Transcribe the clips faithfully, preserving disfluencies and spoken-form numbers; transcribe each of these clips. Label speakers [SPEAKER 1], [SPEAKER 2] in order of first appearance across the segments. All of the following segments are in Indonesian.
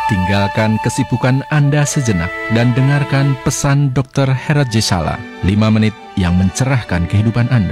[SPEAKER 1] Tinggalkan kesibukan Anda sejenak dan dengarkan pesan dokter Herod J. Sala, lima menit yang mencerahkan kehidupan Anda.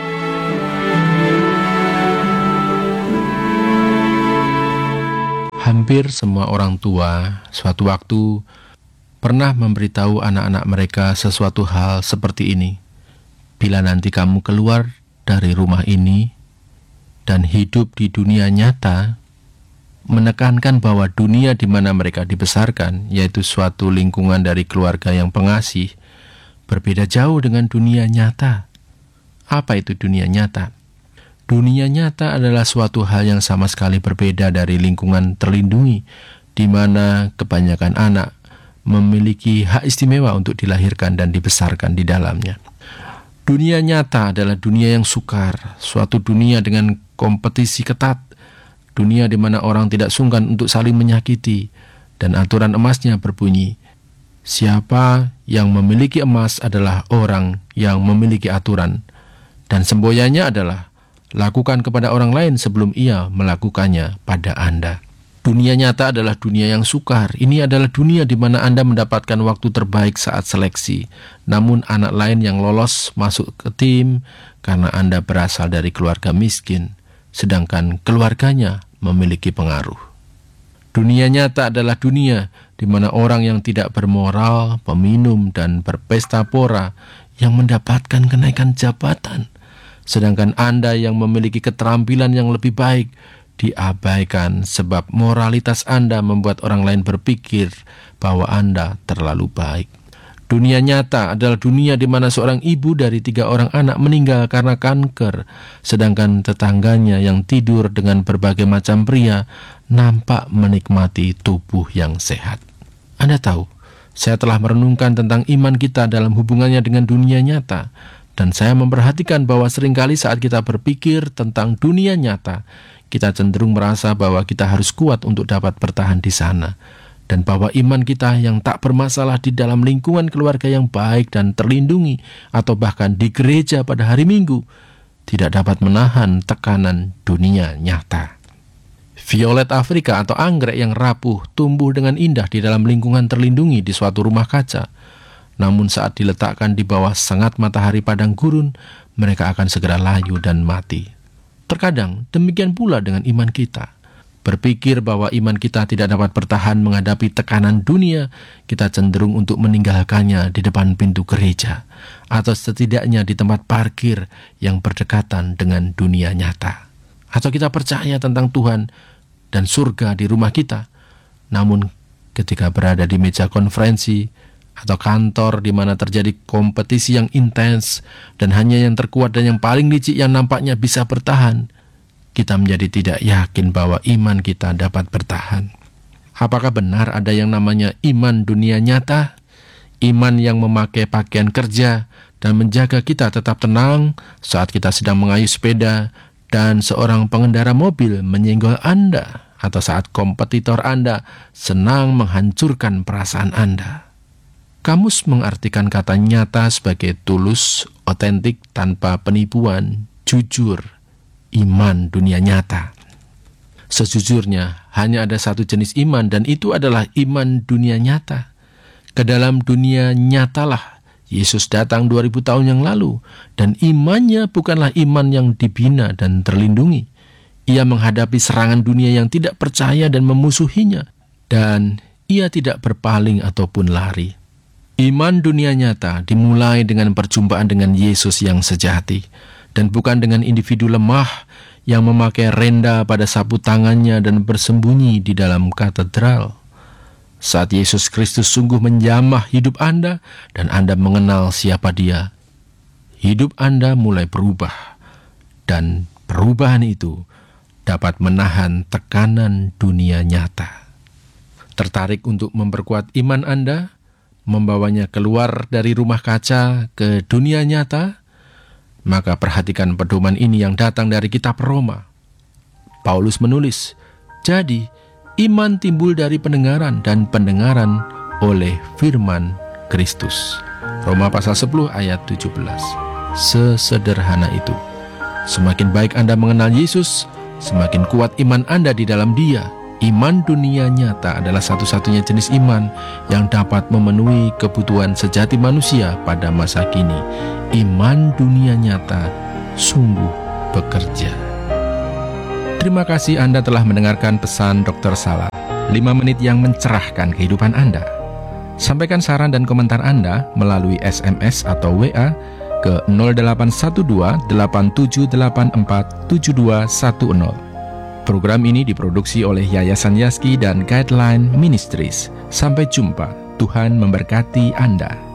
[SPEAKER 1] Hampir semua orang tua suatu waktu pernah memberitahu anak-anak mereka sesuatu hal seperti ini. Bila nanti kamu keluar dari rumah ini dan hidup di dunia nyata, menekankan bahwa dunia di mana mereka dibesarkan, yaitu suatu lingkungan dari keluarga yang pengasih, berbeda jauh dengan dunia nyata. Apa itu dunia nyata? Dunia nyata adalah suatu hal yang sama sekali berbeda dari lingkungan terlindungi, di mana kebanyakan anak memiliki hak istimewa untuk dilahirkan dan dibesarkan di dalamnya. Dunia nyata adalah dunia yang sukar, suatu dunia dengan kompetisi ketat, dunia di mana orang tidak sungkan untuk saling menyakiti, dan aturan emasnya berbunyi, siapa yang memiliki emas adalah orang yang memiliki aturan, dan semboyannya adalah, lakukan kepada orang lain sebelum ia melakukannya pada Anda. Dunia nyata adalah dunia yang sukar. Ini adalah dunia di mana Anda mendapatkan waktu terbaik saat seleksi, namun anak lain yang lolos masuk ke tim karena Anda berasal dari keluarga miskin, sedangkan keluarganya memiliki pengaruh. Dunia nyata adalah dunia di mana orang yang tidak bermoral, peminum, dan berpesta pora yang mendapatkan kenaikan jabatan, sedangkan Anda yang memiliki keterampilan yang lebih baik diabaikan sebab moralitas Anda membuat orang lain berpikir bahwa Anda terlalu baik. Dunia nyata adalah dunia di mana seorang ibu dari tiga orang anak meninggal karena kanker, sedangkan tetangganya yang tidur dengan berbagai macam pria nampak menikmati tubuh yang sehat. Anda tahu, saya telah merenungkan tentang iman kita dalam hubungannya dengan dunia nyata, dan saya memperhatikan bahwa seringkali saat kita berpikir tentang dunia nyata, kita cenderung merasa bahwa kita harus kuat untuk dapat bertahan di sana, dan bahwa iman kita yang tak bermasalah di dalam lingkungan keluarga yang baik dan terlindungi, atau bahkan di gereja pada hari Minggu, tidak dapat menahan tekanan dunia nyata. Violet Afrika atau anggrek yang rapuh tumbuh dengan indah di dalam lingkungan terlindungi di suatu rumah kaca. Namun saat diletakkan di bawah sengat matahari padang gurun, mereka akan segera layu dan mati. Terkadang demikian pula dengan iman kita. Berpikir bahwa iman kita tidak dapat bertahan menghadapi tekanan dunia, kita cenderung untuk meninggalkannya di depan pintu gereja, atau setidaknya di tempat parkir yang berdekatan dengan dunia nyata. Atau kita percaya tentang Tuhan dan surga di rumah kita, namun ketika berada di meja konferensi atau kantor di mana terjadi kompetisi yang intens dan hanya yang terkuat dan yang paling licik yang nampaknya bisa bertahan, kita menjadi tidak yakin bahwa iman kita dapat bertahan. Apakah benar ada yang namanya iman dunia nyata? Iman yang memakai pakaian kerja dan menjaga kita tetap tenang saat kita sedang mengayuh sepeda dan seorang pengendara mobil menyenggol Anda, atau saat kompetitor Anda senang menghancurkan perasaan Anda. Kamus mengartikan kata nyata sebagai tulus, otentik, tanpa penipuan, jujur, iman dunia nyata. Sejujurnya, hanya ada satu jenis iman, dan itu adalah iman dunia nyata. Ke dalam dunia nyatalah Yesus datang dua ribu tahun yang lalu, dan imannya bukanlah iman yang dibina dan terlindungi. Ia menghadapi serangan dunia yang tidak percaya dan memusuhinya, dan ia tidak berpaling ataupun lari. Iman dunia nyata dimulai dengan perjumpaan dengan Yesus yang sejati, dan bukan dengan individu lemah yang memakai renda pada sapu tangannya dan bersembunyi di dalam katedral. Saat Yesus Kristus sungguh menjamah hidup Anda dan Anda mengenal siapa Dia, hidup Anda mulai berubah, dan perubahan itu dapat menahan tekanan dunia nyata. Tertarik untuk memperkuat iman Anda, membawanya keluar dari rumah kaca ke dunia nyata? Maka perhatikan pedoman ini yang datang dari kitab Roma. Paulus menulis, jadi iman timbul dari pendengaran, dan pendengaran oleh firman Kristus. Roma pasal sepuluh ayat tujuh belas. Sesederhana itu. Semakin baik Anda mengenal Yesus, semakin kuat iman Anda di dalam Dia. Iman dunia nyata adalah satu-satunya jenis iman yang dapat memenuhi kebutuhan sejati manusia pada masa kini. Iman dunia nyata sungguh bekerja. Terima kasih Anda telah mendengarkan pesan dokter Salah, lima menit yang mencerahkan kehidupan Anda. Sampaikan saran dan komentar Anda melalui S M S atau W A ke nol delapan satu dua delapan tujuh delapan empat tujuh dua satu nol. Program ini diproduksi oleh Yayasan Yazki dan Guideline Ministries. Sampai jumpa, Tuhan memberkati Anda.